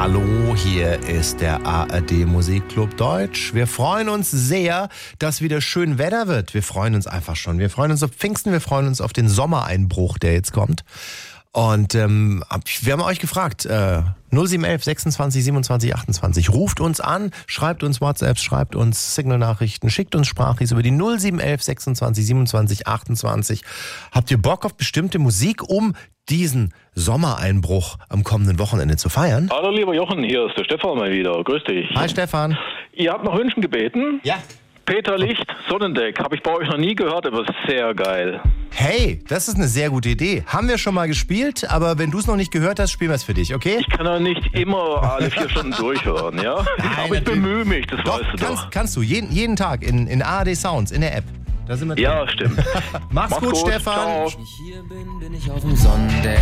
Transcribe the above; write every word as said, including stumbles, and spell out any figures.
Hallo, hier ist der A R D Musikclub Deutsch. Wir freuen uns sehr, dass wieder schön Wetter wird. Wir freuen uns einfach schon. Wir freuen uns auf Pfingsten, wir freuen uns auf den Sommereinbruch, der jetzt kommt. Und ähm, wir haben euch gefragt, äh, null sieben eins eins sechsundzwanzig siebenundzwanzig achtundzwanzig. Ruft uns an, schreibt uns WhatsApps, schreibt uns Signal-Nachrichten, schickt uns Sprachis über die null sieben eins eins sechsundzwanzig siebenundzwanzig achtundzwanzig. Habt ihr Bock auf bestimmte Musik, um diesen Sommereinbruch am kommenden Wochenende zu feiern? Hallo lieber Jochen, hier ist der Stefan mal wieder. Grüß dich. Hi Stefan. Ihr habt nach Wünschen gebeten? Ja. Peter Licht, Sonnendeck. Habe ich bei euch noch nie gehört, aber ist sehr geil. Hey, das ist eine sehr gute Idee. Haben wir schon mal gespielt, aber wenn du es noch nicht gehört hast, spielen wir es für dich, okay? Ich kann ja nicht immer alle vier Stunden durchhören, ja? Nein, aber ich bemühe mich, das doch, weißt du kannst, doch. kannst du, jeden, jeden Tag in, in A R D Sounds, in der App. Da sind wir drin. Ja, stimmt. Mach's, Mach's gut, gut, Stefan. Ciao. Wenn ich hier bin, bin ich auf dem Sonnendeck.